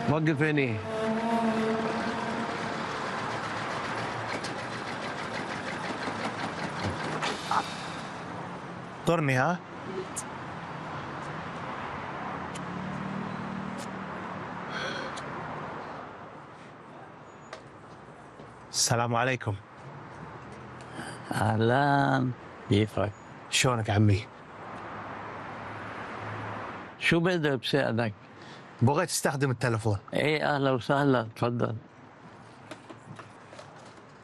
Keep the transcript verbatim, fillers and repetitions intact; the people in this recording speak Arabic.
وقف هني. طرني ها. السلام عليكم. اهلا، كيفك؟ شلونك عمي؟ شو بقدر بساعدك؟ بغيت استخدم التلفون. ايه اهلا وسهلا، تفضل.